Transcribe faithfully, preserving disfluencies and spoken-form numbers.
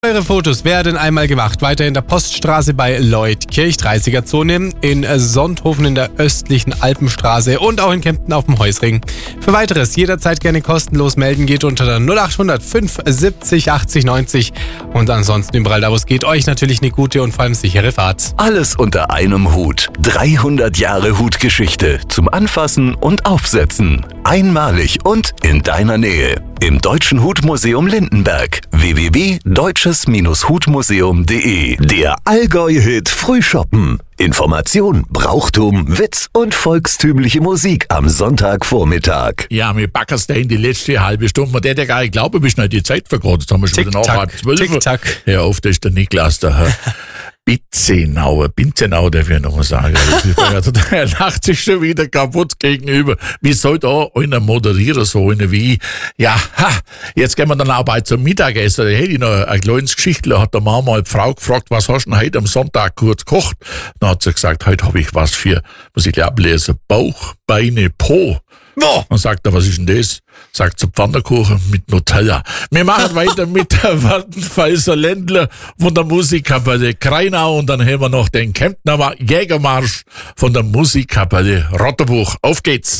Eure Fotos werden einmal gemacht. Weiter in der Poststraße bei Leutkirch, dreißiger Zone, in Sonthofen in der östlichen Alpenstraße und auch in Kempten auf dem Heusring. Für weiteres jederzeit gerne kostenlos melden, geht unter der null acht hundert fünf siebzig achtzig neunzig und ansonsten überall da, wo es geht, euch natürlich eine gute und vor allem sichere Fahrt. Alles unter einem Hut. dreihundert Jahre Hutgeschichte zum Anfassen und Aufsetzen. Einmalig und in deiner Nähe. Im Deutschen Hutmuseum Lindenberg. w w w punkt deutsches hutmuseum punkt de. Der Allgäu-Hit Frühschoppen. Information, Brauchtum, Witz und volkstümliche Musik am Sonntagvormittag. Ja, wir backen es da in die letzte halbe Stunde. Man hätte ja gar nicht glauben, bis schnell die Zeit vergeht. Jetzt haben wir schon wieder nach halb zwölf. Tick-Tack. Ja, oft ist der Niklas da. Bitzenauer, Binzenauer darf ich noch mal sagen. Er lacht sich schon wieder kaputt gegenüber. Wie soll da einer moderieren, so einer wie ich? Ja, ha, jetzt gehen wir dann auch bald zum Mittagessen. Da hätte ich noch ein kleines Geschichtler, hat der Mama mal die Frau gefragt, was hast du denn heute am Sonntag kurz gekocht? Dann hat sie gesagt, heute habe ich was für, muss ich ablesen, Bauch, Beine, Po. No. Dann sagt er, was ist denn das? Sagt sie, Pfannkuchen mit Nutella. Wir machen weiter mit der Wattenpfeißer Ländler von der Musikkapelle Kreinau und dann haben wir noch den Kemptner Jägermarsch von der Musikkapelle Rotterbuch. Auf geht's!